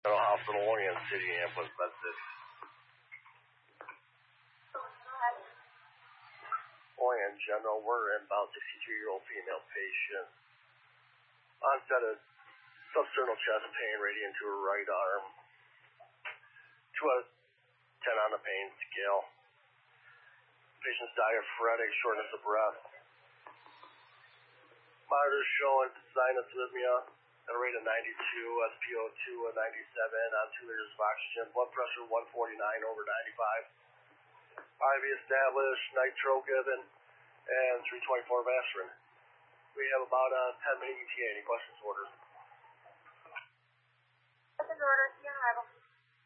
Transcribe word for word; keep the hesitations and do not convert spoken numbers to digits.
General Hospital, Orion City, Ambulance Method. Orion General, we're inbound sixty-two-year-old female patient. Onset of substernal chest pain radiating to her right arm. two out of ten on the pain scale. Patient's diaphoretic, shortness of breath. Monitor showing sinus arrhythmia at a rate of ninety-two, S p O two of ninety-seven on two liters of oxygen, blood pressure one forty-nine over ninety-five. I V established, nitro given, and three twenty-four of aspirin. We have about a ten minute E T A. Any questions, orders? Questions, orders, see on arrival.